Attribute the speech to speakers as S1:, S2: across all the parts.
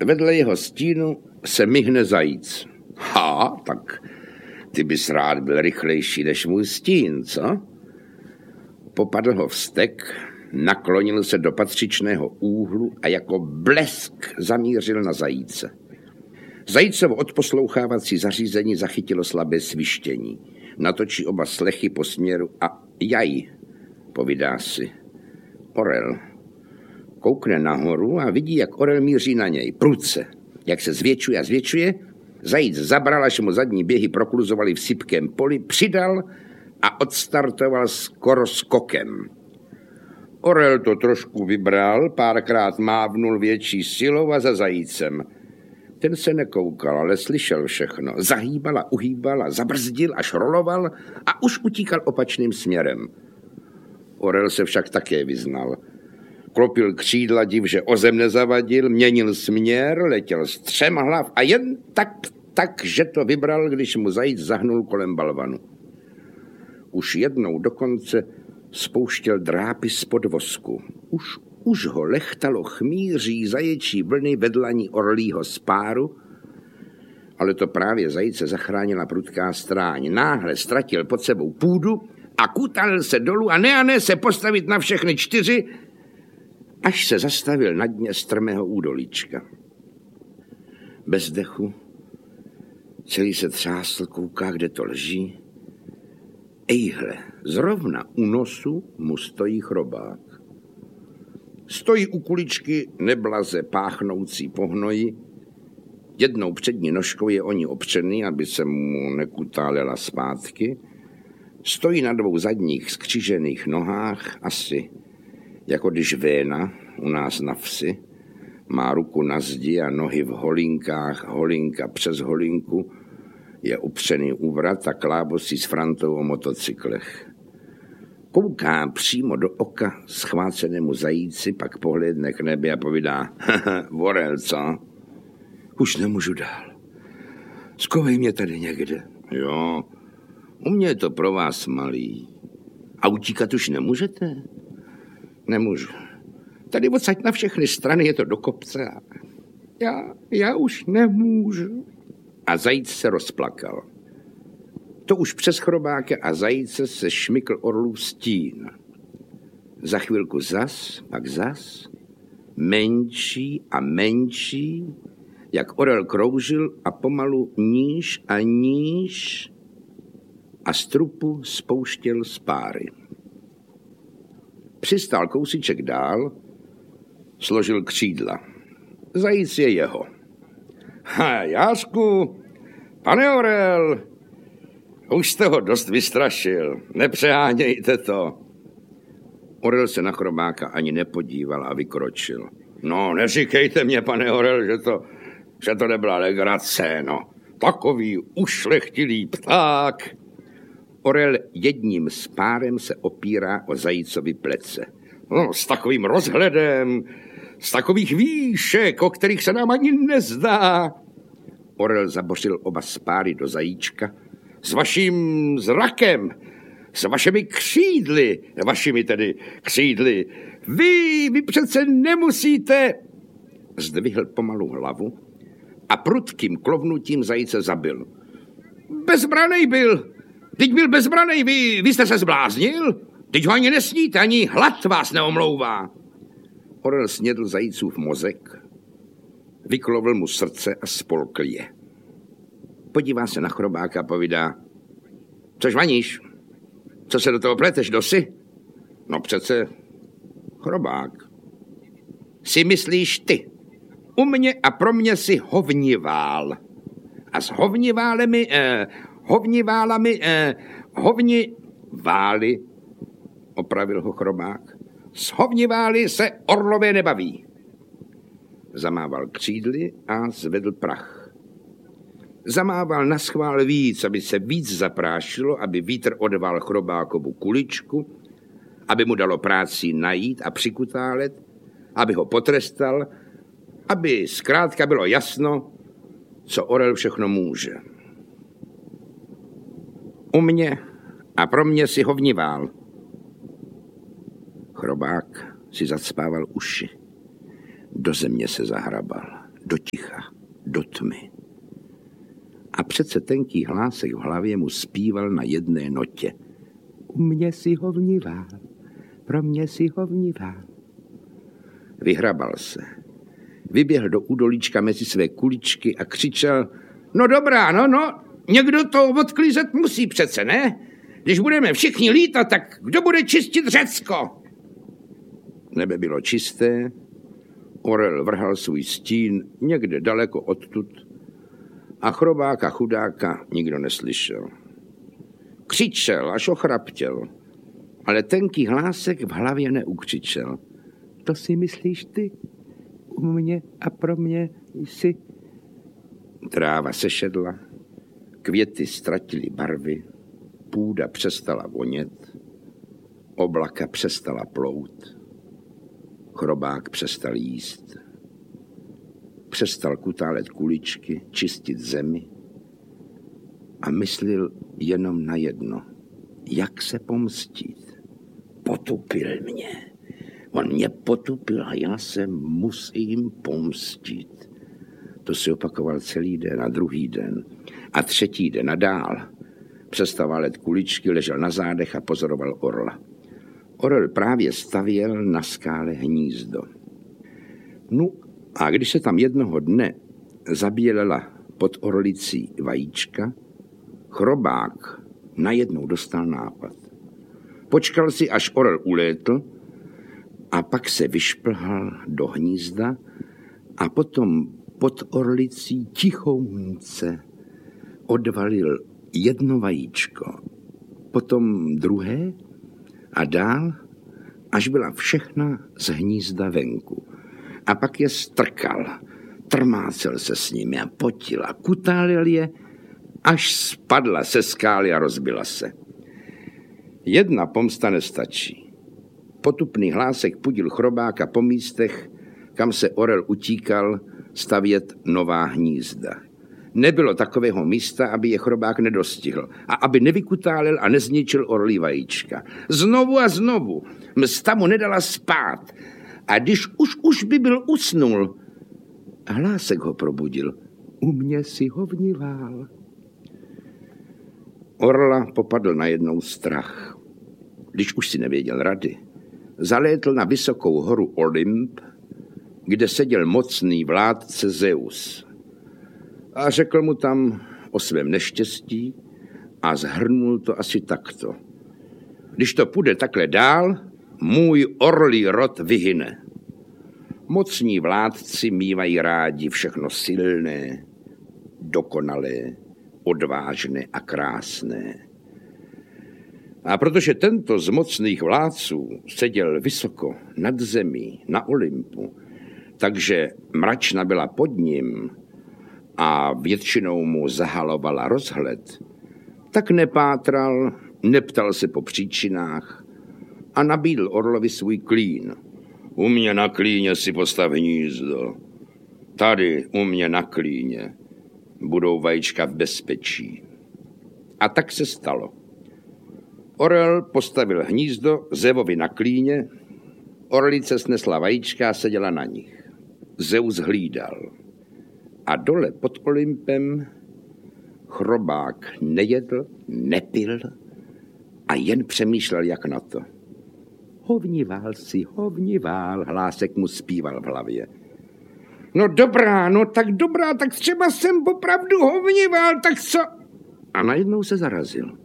S1: Vedle jeho stínu se myhne zajíc. Ha, tak ty bys rád byl rychlejší než můj stín, co? Popadl ho vztek, naklonil se do patřičného úhlu a jako blesk zamířil na zajíce. Zajícovo odposlouchávací zařízení zachytilo slabé svištění. Natočí oba slechy po směru a jaj, povídá si. Orel. Koukne nahoru a vidí, jak orel míří na něj. Prudce. Jak se zvětšuje a zvětšuje, zajíc zabral, až mu zadní běhy prokluzovaly v sypkém poli, přidal a odstartoval skoro skokem. Orel to trošku vybral, párkrát mávnul větší silou a za zajícem. Ten se nekoukal, ale slyšel všechno. Zahýbal a uhýbal a zabrzdil, až roloval a už utíkal opačným směrem. Orel se však také vyznal. Klopil křídla div, že o zem nezavadil, měnil směr, letěl z 3 hlav a jen tak, že to vybral, když mu zajíc zahnul kolem balvanu. Už jednou dokonce spouštěl drápy z podvozku. Už ho lechtalo chmíří zaječí vlny vedlaní orlího spáru, ale to právě zajíce zachránila prudká stráň. Náhle ztratil pod sebou půdu a kutal se dolů a ne se postavit na všechny 4, až se zastavil na dně strmého údolíčka. Bez dechu, celý se třásl, kouká, kde to leží. Ejhle, zrovna u nosu mu stojí chrobák. Stojí u kuličky neblaze páchnoucí po hnoji. Jednou přední nožkou je o ní opřený, aby se mu nekutálela zpátky. Stojí na 2 zadních skřížených nohách, asi jako když Véna u nás na vsi má ruku na zdi a nohy v holinkách, holinka přes holinku, je upřený úvrat a klábosí s Frantou o motocyklech. Kouká přímo do oka schvácenému zajíci, pak pohlédne k nebi a povídá: Orel, co? Už nemůžu dál. Skovej mě tady někde. Jo, u mě je to pro vás malý. A utíkat už nemůžete? Nemůžu. Tady odsaď na všechny strany je to do kopce a já už nemůžu. A zajíc se rozplakal. To už přes chrobáka a zajíce se šmykl orlův stín. Za chvilku pak zas, menší a menší, jak orel kroužil a pomalu níž a níž a z trupu spouštěl spáry. Přistál kousíček dál, složil křídla. Zajíc je jeho. Jářku, pane orel, už jste ho dost vystrašil, nepřehánějte to. Orel se na chrobáka ani nepodíval a vykročil. No, neříkejte mě, pane orel, že to nebyla legrace, no. Takový ušlechtilý pták. Orel jedním spárem se opírá o zajícovi plece. No, s takovým rozhledem, z takových výšek, o kterých se nám ani nezdá. Orel zabořil oba spáry do zajíčka. S vaším zrakem, s vašimi křídly, křídly. Vy přece nemusíte. Zdvihl pomalu hlavu a prudkým klovnutím zajíce zabil. Bezbranej byl. Teď byl bezbranej, vy jste se zbláznil? Teď ho ani nesníte, ani hlad vás neomlouvá. Orel snědl zajícův mozek, vyklovil mu srdce a spolkl je. Podívá se na chrobáka a povídá: Což vaníš? Co se do toho pleteš, dosi? No přece chrobák. Si myslíš ty? U mě a pro mě si hovnivál. A s hovniválemi, hovnivály, opravil ho chrobák. S hovnivály se orlové nebaví. Zamával křídly a zvedl prach. Zamával naschvál víc, aby se víc zaprášilo, aby vítr odval chrobákovu kuličku, aby mu dalo práci najít a přikutálet, aby ho potrestal, aby zkrátka bylo jasno, co orel všechno může. U mě a pro mě si hovnivál. Chrobák si zacpával uši. Do země se zahrabal. do ticha, do tmy. A přece tenký hlásek v hlavě mu zpíval na jedné notě. U mě si hovnivál, pro mě si hovnivál. Vyhrabal se. Vyběhl do údolíčka mezi své kuličky a křičel: No dobrá, no, někdo to odklízet musí přece, ne? Když budeme všichni lítat, tak kdo bude čistit Řecko? Nebe bylo čisté, orel vrhal svůj stín někde daleko odtud a chrobáka chudáka nikdo neslyšel. Křičel, až ochraptěl, ale tenký hlásek v hlavě neukřičel. To si myslíš ty? U mě a pro mě jsi... Tráva sešedla, květy ztratily barvy, půda přestala vonět, oblaka přestala plout, chrobák přestal jíst. Přestal kutálet kuličky, čistit zemi a myslil jenom na jedno. Jak se pomstit? Potupil mě. On mě potupil a já se musím pomstit. To si opakoval celý den a druhý den a třetí den a dál. Přestal válet kuličky, ležel na zádech a pozoroval orla. Orel právě stavěl na skále hnízdo. No a když se tam jednoho dne zabílela pod orlicí vajíčka, chrobák najednou dostal nápad. Počkal si, až orel ulétl a pak se vyšplhal do hnízda a potom pod orlicí tichounce odvalil jedno vajíčko, potom druhé a dál, až byla všechna z hnízda venku. A pak je strkal, trmácel se s nimi a potil a kutálil je, až spadla se skály a rozbila se. Jedna pomsta nestačí. Potupný hlásek pudil chrobáka po místech, kam se orel utíkal stavět nová hnízda. Nebylo takového místa, aby je chrobák nedostihl a aby nevykutálil a nezničil orlí vajíčka. Znovu a znovu. Msta mu nedala spát. A když už by byl usnul, hlásek ho probudil. U mě si hovnivál. Orla popadl najednou strach. Když už si nevěděl rady, zalétl na vysokou horu Olymp, kde seděl mocný vládce Zeus. A řekl mu tam o svém neštěstí a zhrnul to asi takto. Když to půjde takhle dál, můj orlí rod vyhyne. Mocní vládci mívají rádi všechno silné, dokonalé, odvážné a krásné. A protože tento z mocných vládců seděl vysoko nad zemí, na Olympu, takže mračna byla pod ním a většinou mu zahalovala rozhled, tak nepátral, neptal se po příčinách a nabídl orlovi svůj klín. U mě na klíně si postav hnízdo. Tady u mě na klíně budou vajíčka v bezpečí. A tak se stalo. Orel postavil hnízdo Zevovi na klíně, orlice snesla vajíčka a seděla na nich. Zeus hlídal. A dole pod Olympem chrobák nejedl, nepil a jen přemýšlel, jak na to. Hovnivál si, hovnivál, hlásek mu zpíval v hlavě. No dobrá, tak třeba jsem opravdu hovnivál, tak co? A najednou se zarazil.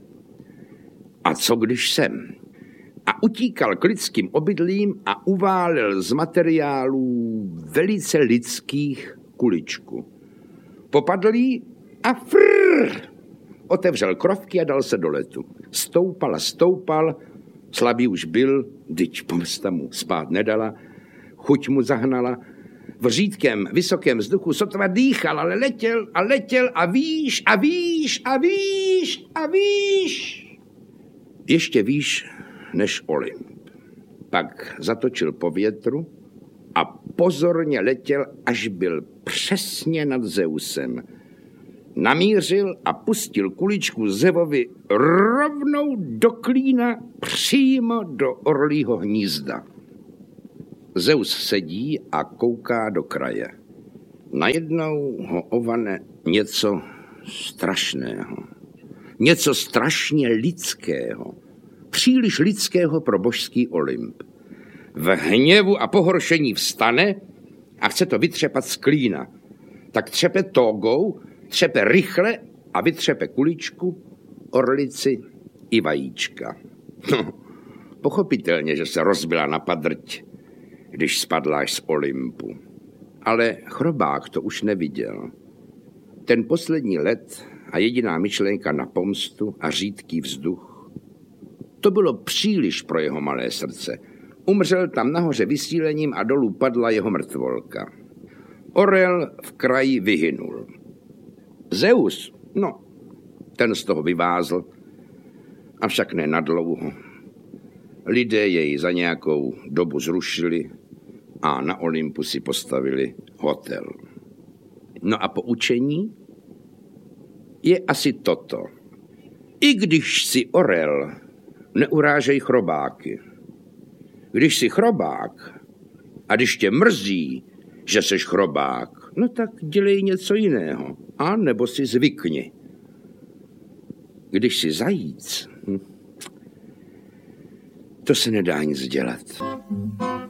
S1: A co když jsem? A utíkal k lidským obydlím a uválil z materiálů velice lidských kuličku. Popadl jí a frrr! Otevřel krovky a dal se do letu. Stoupal, slabý už byl, dyť pomsta mu spát nedala, chuť mu zahnala, v řídkém vysokém vzduchu sotva dýchal, ale letěl a výš a výš a výš a výš. Ještě výš než Olymp. Pak zatočil po větru a pozorně letěl, až byl přesně nad Zeusem. Namířil a pustil kuličku Zevovi rovnou do klína přímo do orlího hnízda. Zeus sedí a kouká do kraje. Najednou ho ovane něco strašného. Něco strašně lidského. Příliš lidského pro božský Olymp. V hněvu a pohoršení vstane a chce to vytřepat z klína. Tak třepe tógou, třepe rychle a vytřepe kuličku, orlici i vajíčka. No, pochopitelně, že se rozbila na padrť, když spadla až z Olympu. Ale chrobák to už neviděl. Ten poslední let a jediná myšlenka na pomstu a řídký vzduch, to bylo příliš pro jeho malé srdce. Umřel tam nahoře vysílením a dolů padla jeho mrtvolka. Orel v kraji vyhynul. Zeus, no, ten z toho vyvázl, avšak ne nadlouho. Lidé jej za nějakou dobu zrušili a na Olympu si postavili hotel. No a poučení je asi toto. I když si orel, neurážej chrobáky. Když jsi chrobák a když tě mrzí, že seš chrobák, no tak dělej něco jiného, a nebo si zvykni. Když jsi zajíc, to se nedá nic dělat.